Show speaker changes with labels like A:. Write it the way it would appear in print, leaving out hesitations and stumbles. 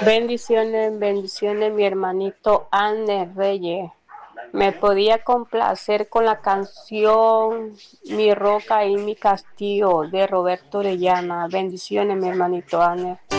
A: Bendiciones, bendiciones, mi hermanito Anne Reyes. Me podía complacer con la canción Mi roca y mi castillo de Roberto Orellana. Bendiciones, mi hermanito Anne.